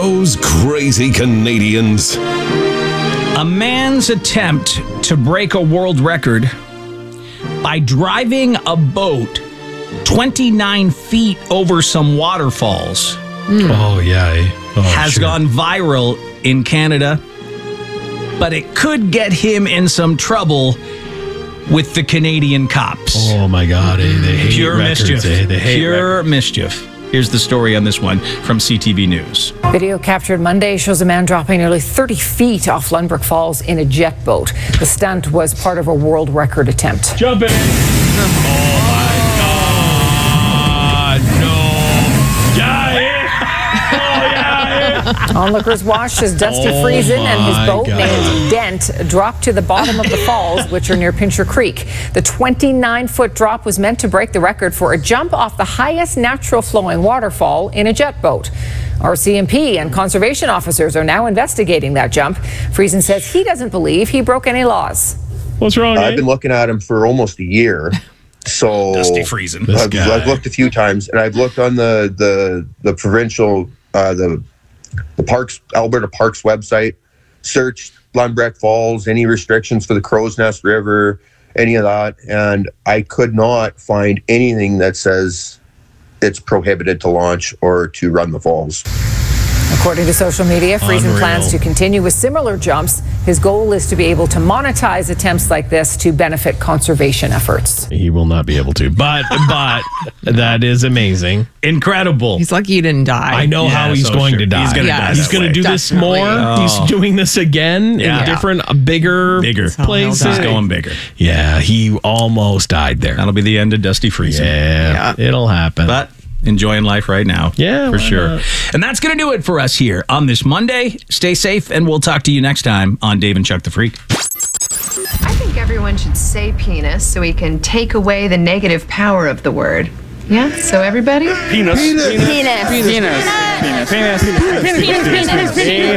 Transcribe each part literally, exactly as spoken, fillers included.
Those crazy Canadians. A man's attempt to break a world record by driving a boat twenty-nine feet over some waterfalls Oh, yeah. eh? Oh, has sure. gone viral in Canada, but it could get him in some trouble with the Canadian cops. Oh, my God. Eh? They hate Pure records, mischief. Eh? They hate Pure records. mischief. Here's the story on this one from C T V News. Video captured Monday shows a man dropping nearly thirty feet off Lundbrook Falls in a jet boat. The stunt was part of a world record attempt. Jump in. Oh, my God. No. Yeah, eh? Oh, yeah, eh? Onlookers watched as Dusty Oh Friesen and his my boat God. named Dent dropped to the bottom of the falls, which are near Pincher Creek. The twenty-nine foot drop was meant to break the record for a jump off the highest natural flowing waterfall in a jet boat. R C M P and conservation officers are now investigating that jump. Friesen says he doesn't believe he broke any laws. What's wrong, eh? I've been looking at him for almost a year. So Dusty Friesen. This I've, guy. I've looked a few times, and I've looked on the the the provincial uh, the the parks Alberta Parks website, searched Lundbrook Falls, any restrictions for the Crow's Nest River, any of that, and I could not find anything that says it's prohibited to launch or to run the falls. According to social media, Friesen Unreal. plans to continue with similar jumps. His goal is to be able to monetize attempts like this to benefit conservation efforts. He will not be able to. But, but that is amazing. Incredible. He's lucky he didn't die. I know Yeah, how he's so going sure. to die. He's gonna die He's that going to way. do this Definitely. more. Oh. He's doing this again Yeah. in different, uh, bigger, Bigger. places. He's going bigger. Yeah, he almost died there. That'll be the end of Dusty Friesen. Yeah, it'll happen. But enjoying life right now. Yeah, for why sure. not? And that's going to do it for us here on this Monday. Stay safe, and we'll talk to you next time on Dave and Chuck the Freak. I think everyone should say penis so we can take away the negative power of the word. Yeah? So everybody? Penis. Penis. Penis. Penis. Penis. Penis. Penis. Penis.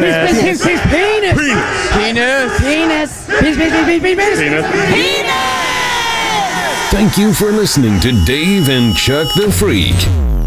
Penis. Penis. Thank you for listening to Dave and Chuck the Freak.